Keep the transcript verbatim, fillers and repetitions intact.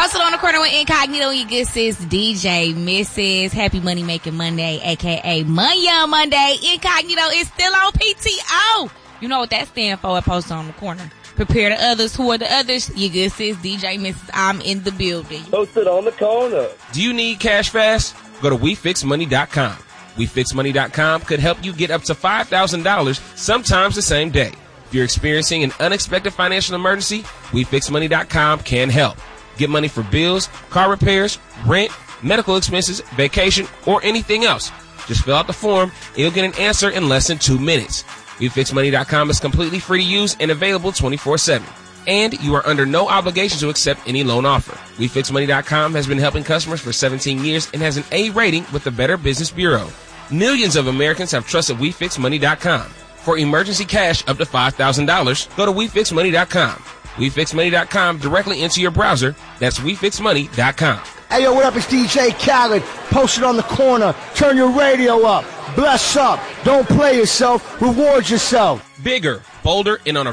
Posted on the corner with Incognito, your good sis, D J Missus Happy Money Making Monday, a k a. Money on Monday. Incognito is still on P T O. You know what that stands for? I posted on the corner. Prepare the others. Who are the others? Your good sis, D J Missus I'm in the building. Posted on the corner. Do you need cash fast? Go to we fix money dot com. we fix money dot com could help you get up to five thousand dollars, sometimes the same day. If you're experiencing an unexpected financial emergency, we fix money dot com can help. Get money for bills, car repairs, rent, medical expenses, vacation, or anything else. Just fill out the form and you'll get an answer in less than two minutes. we fix money dot com is completely free to use and available twenty-four seven. And you are under no obligation to accept any loan offer. we fix money dot com has been helping customers for seventeen years and has an A rating with the Better Business Bureau. Millions of Americans have trusted we fix money dot com. For emergency cash up to five thousand dollars, go to we fix money dot com. we fix money dot com directly into your browser. That's we fix money dot com. Hey, yo, what up? It's D J Khaled. Posted on the corner. Turn your radio up. Bless up. Don't play yourself. Reward yourself. Bigger, bolder, and on a